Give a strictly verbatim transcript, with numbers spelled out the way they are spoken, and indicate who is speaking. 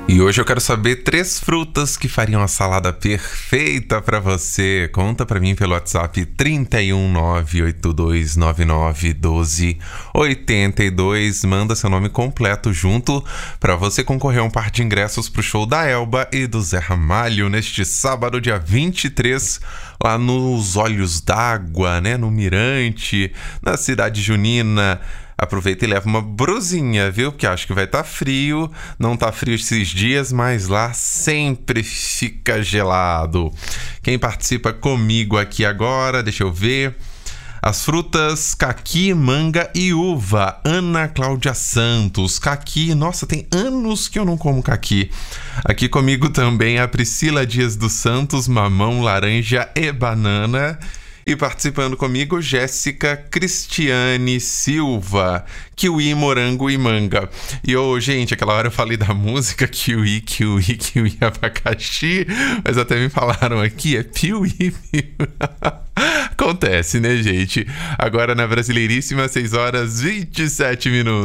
Speaker 1: E hoje eu quero saber três frutas que fariam a salada perfeita pra você. Conta pra mim pelo WhatsApp trinta e um, nove oito dois nove nove, doze, oitenta e dois. Manda seu nome completo junto pra você concorrer a um par de ingressos pro show da Elba e do Zé Ramalho neste sábado, dia vinte e três, lá nos Olhos d'Água, né? No Mirante, na cidade junina. Aproveita e leva uma brusinha, viu? Porque acho que vai estar tá frio. Não tá frio esses dias, mas lá sempre fica gelado. Quem participa comigo aqui agora, deixa eu ver. As frutas caqui, manga e uva. Ana Cláudia Santos. Caqui, nossa, tem anos que eu não como caqui. Aqui comigo também a Priscila Dias dos Santos, mamão, laranja e banana. E participando comigo, Jéssica Cristiane Silva, kiwi, morango e manga. E, ô, oh, gente, aquela hora eu falei da música kiwi, kiwi, kiwi, abacaxi, mas até me falaram aqui, é piuí. Acontece, né, gente? Agora na Brasileiríssima, seis horas e vinte e sete minutos.